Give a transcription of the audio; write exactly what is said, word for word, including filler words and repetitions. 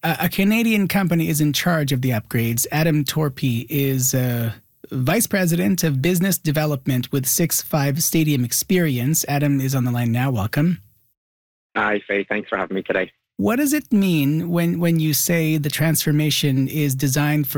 a, a Canadian company is in charge of the upgrades. Adam Torpy is uh, Vice President of Business Development with six five Stadium Experience. Adam is on the line now. Welcome. Hi, Faye. Thanks for having me today. What does it mean when, when you say the transformation is designed for